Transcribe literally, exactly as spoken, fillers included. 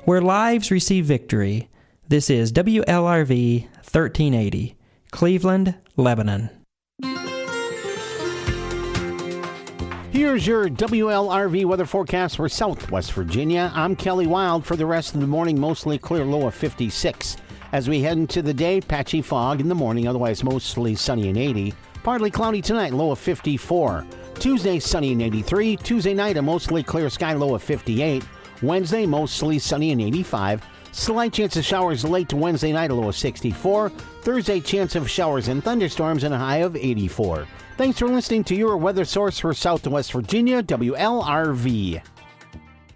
where lives receive victory. This is W L R V thirteen eighty, Cleveland, Lebanon. Here's your W L R V weather forecast for Southwest Virginia. I'm Kelly Wild. For the rest of the morning, mostly clear, low of fifty-six. As we head into the day, patchy fog in the morning, otherwise mostly sunny and eighty. Partly cloudy tonight, low of fifty-four. Tuesday, sunny and eighty-three. Tuesday night, a mostly clear sky, low of fifty-eight. Wednesday, mostly sunny and eighty-five. Slight chance of showers late Wednesday night, a low of sixty-four. Thursday, chance of showers and thunderstorms and a high of eighty-four. Thanks for listening to your weather source for Southwest Virginia, W L R V.